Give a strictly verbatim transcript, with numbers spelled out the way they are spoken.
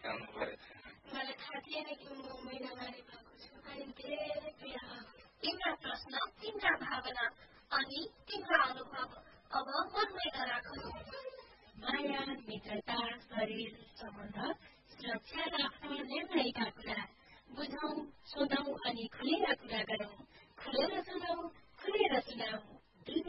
भत्काउनु पर्यो। मलाई थाहा थिएन कि म महिनावारी भएको छु अनि धेरै पीडा भयो। तिम्रा प्रश्न, तिम्रा भावना अनि तिम्रो अनुभव अब मनमै नराखौँ। माया, मित्रता, शरीर सम्बन्ध, सुरक्षा र आफ्नो निर्णयका कुरा बुझौँ, सोधौँ अनि खुलेर